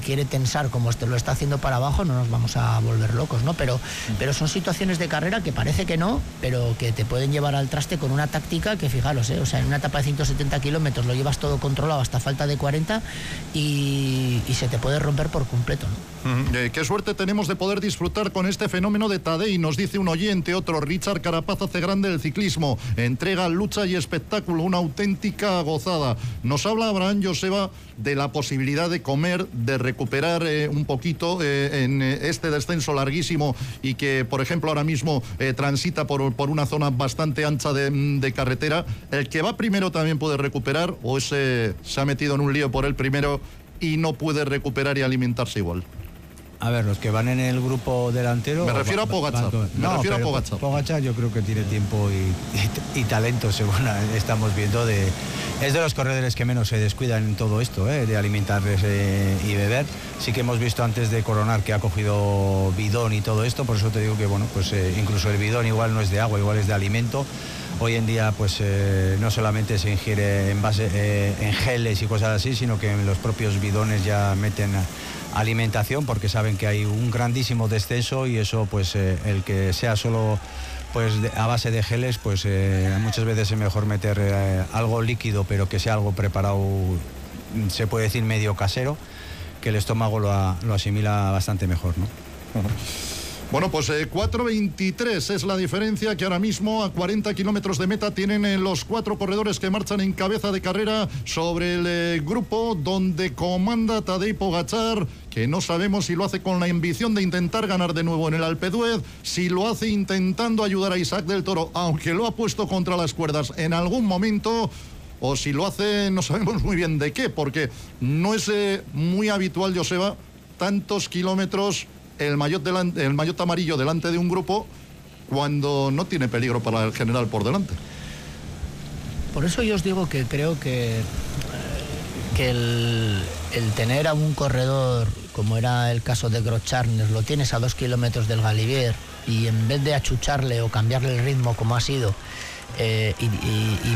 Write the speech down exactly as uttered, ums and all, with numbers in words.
quiere tensar como este lo está haciendo para abajo, no nos vamos a volver locos, ¿no? Pero, pero son situaciones de carrera que parece que no, pero que te pueden llevar al traste con una táctica que, fijaros, ¿eh? O sea, en una etapa de ciento setenta kilómetros lo llevas todo controlado hasta falta de cuarenta y, y se te puede romper por completo, ¿no? Mm, eh, qué suerte tenemos de poder disfrutar con este fenómeno de Tadej, nos dice un oyente. Otro, Richard Carapaz hace grande el ciclismo, entrega, lucha y espectáculo, una auténtica gozada. Nos habla Abraham Joseba de la posibilidad de comer, de recuperar eh, un poquito eh, en eh, este descenso larguísimo y que, por ejemplo, ahora mismo eh, transita por, por una zona bastante ancha de, de carretera. El que va primero también puede recuperar, o ese se ha metido en un lío por el primero y no puede recuperar y alimentarse igual. A ver, los que van en el grupo delantero... Me refiero a Pogačar. Me no, refiero a Pogačar. Pogačar yo creo que tiene tiempo y, y, y talento, según estamos viendo. De, es de los corredores que menos se descuidan en todo esto, ¿eh? De alimentarles eh, y beber. Sí que hemos visto antes de coronar que ha cogido bidón y todo esto, por eso te digo que, bueno, pues eh, incluso el bidón igual no es de agua, igual es de alimento. Hoy en día, pues eh, no solamente se ingiere en base eh, en geles y cosas así, sino que en los propios bidones ya meten alimentación, porque saben que hay un grandísimo descenso y eso, pues eh, el que sea solo pues de, a base de geles, pues eh, muchas veces es mejor meter eh, algo líquido, pero que sea algo preparado, se puede decir medio casero, que el estómago lo, a, lo asimila bastante mejor, ¿no? Uh-huh. Bueno, pues eh, cuatro veintitrés es la diferencia que ahora mismo a cuarenta kilómetros de meta tienen eh, los cuatro corredores que marchan en cabeza de carrera sobre el eh, grupo donde comanda Tadej Pogačar, que no sabemos si lo hace con la ambición de intentar ganar de nuevo en el Alpe d'Huez, si lo hace intentando ayudar a Isaac del Toro, aunque lo ha puesto contra las cuerdas en algún momento, o si lo hace no sabemos muy bien de qué, porque no es eh, muy habitual, Joseba, tantos kilómetros el maillot, delante, el maillot amarillo delante de un grupo cuando no tiene peligro para el general por delante. Por eso yo os digo que creo que, que el, el tener a un corredor, como era el caso de Groscharnes, lo tienes a dos kilómetros del Galibier y en vez de achucharle o cambiarle el ritmo como ha sido, eh, y, y, y